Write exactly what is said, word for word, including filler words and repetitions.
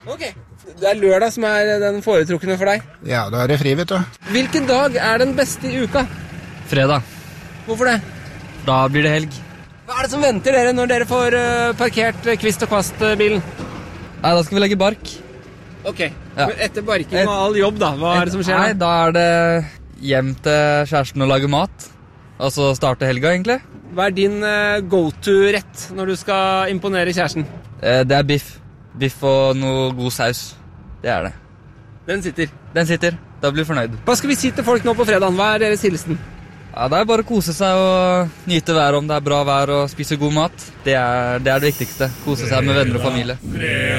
Ok, det er lørdag som er den foretrukne for deg. Ja, da er det fri, vet du. Hvilken dag er den beste i uka? Fredag. Hvorfor det? Da blir det helg. Hva er det som venter dere når dere får uh, parkert uh, kvist og kvast-bilen? Nei, da skal vi legge bark. Ok, Ja. men etter barking og all jobb da, hva er det som skjer Nei, da? da er det hjem til kjæresten og lage mat. Og så starte helga, egentlig. Hva er din uh, go-to-rett når du skal imponere kjæresten? Eh, det er biff. Biff og noe god saus. Det er det. Den sitter. Den sitter. Da blir du fornøyd. Hva skal vi si til folk nå på fredagen? Hva er deres hilsen? Ja, det er bare å kose seg og nyte været om det er bra vær og spise god mat. Det er det, er det viktigste. Kose seg med venner og familie.